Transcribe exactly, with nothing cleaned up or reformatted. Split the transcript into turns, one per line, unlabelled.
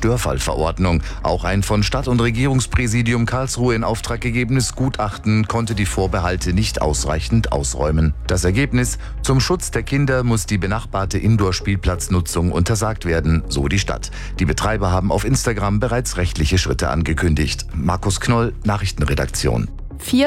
Störfallverordnung. Auch ein von Stadt- und Regierungspräsidium Karlsruhe in Auftrag gegebenes Gutachten konnte die Vorbehalte nicht ausreichend ausräumen. Das Ergebnis: Zum Schutz der Kinder muss die benachbarte Indoor-Spielplatznutzung untersagt werden, so die Stadt. Die Betreiber haben auf Instagram bereits rechtliche Schritte angekündigt. Markus Knoll, Nachrichtenredaktion.
Vier